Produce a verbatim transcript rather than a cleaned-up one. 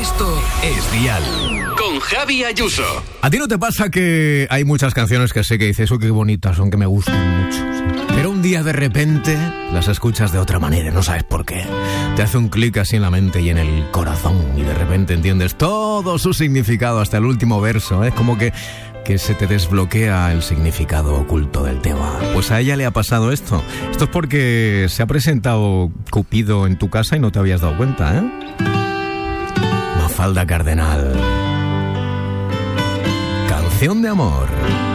Esto es Dial. Con Javi Ayuso. ¿A ti no te pasa que hay muchas canciones que sé que dices, oh, qué bonitas son, que me gustan mucho? ¿Sí? Pero un día de repente las escuchas de otra manera, no sabes por qué. Te hace un clic así en la mente y en el corazón y de repente entiendes todo su significado hasta el último verso. Es como que, que se te desbloquea el significado oculto del tema. Pues a ella le ha pasado esto. Esto es porque se ha presentado Cupido en tu casa y no te habías dado cuenta, ¿eh? Mafalda Cardenal. Canción de amor.